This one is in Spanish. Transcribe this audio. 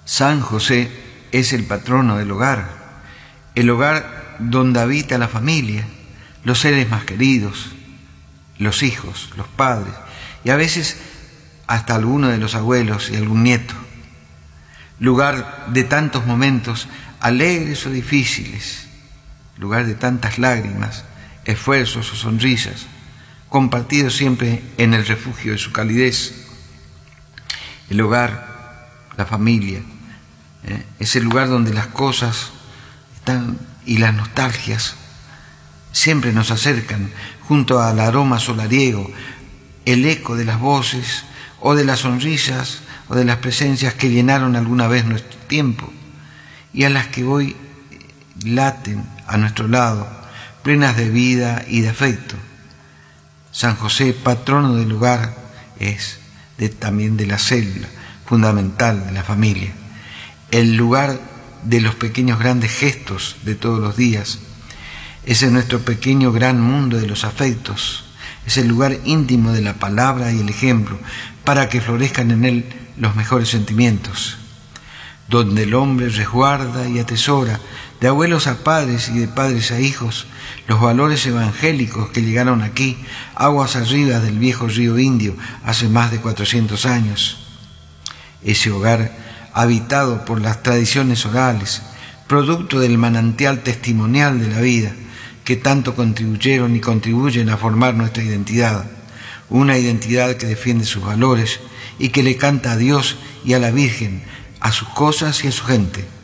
San José es el patrono del hogar, el hogar donde habita la familia, los seres más queridos, los hijos, los padres y a veces hasta alguno de los abuelos y algún nieto. Lugar de tantos momentos alegres o difíciles, lugar de tantas lágrimas, esfuerzos o sonrisas, compartidos siempre en el refugio de su calidez. El hogar, la familia, es el lugar donde las cosas están y las nostalgias siempre nos acercan, junto al aroma solariego, el eco de las voces o de las sonrisas o de las presencias que llenaron alguna vez nuestro tiempo y a las que hoy laten a nuestro lado, plenas de vida y de afecto. San José, patrono del hogar, es también de la célula fundamental de la familia, el lugar de los pequeños grandes gestos de todos los días. Es en nuestro pequeño gran mundo de los afectos, es el lugar íntimo de la palabra y el ejemplo para que florezcan en él los mejores sentimientos, donde el hombre resguarda y atesora de abuelos a padres y de padres a hijos los valores evangélicos que llegaron aquí, aguas arriba del viejo río Indio hace más de 400 años. Ese hogar habitado por las tradiciones orales, producto del manantial testimonial de la vida, que tanto contribuyeron y contribuyen a formar nuestra identidad, una identidad que defiende sus valores y que le canta a Dios y a la Virgen, a sus cosas y a su gente.